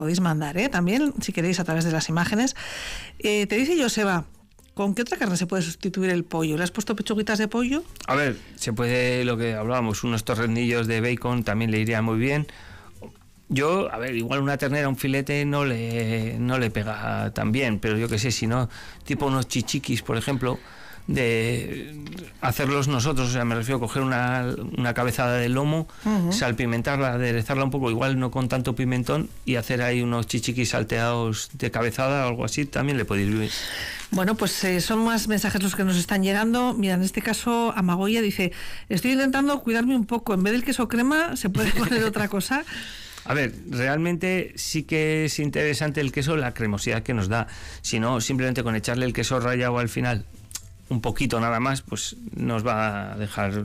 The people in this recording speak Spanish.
podéis mandar, también, si queréis, a través de las imágenes. Te dice Joseba, ¿con qué otra carne se puede sustituir el pollo? ¿Le has puesto pechuguitas de pollo? A ver, se puede, lo que hablábamos, unos torrenillos de bacon también le iría muy bien. Yo, a ver, igual una ternera, un filete no le pega tan bien, pero yo qué sé, si no, tipo unos chichiquis, por ejemplo, de hacerlos nosotros, o sea, me refiero a coger una cabezada de lomo, salpimentarla, aderezarla un poco, igual no con tanto pimentón, y hacer ahí unos chichiquis salteados de cabezada o algo así, también le puede ir bien. Bueno, pues son más mensajes los que nos están llegando. Mira, en este caso, Amagoya dice, estoy intentando cuidarme un poco, en vez del queso crema, ¿se puede poner otra cosa? A ver, realmente sí que es interesante el queso, la cremosidad que nos da. Si no, simplemente con echarle el queso rallado al final, un poquito nada más, pues nos va a dejar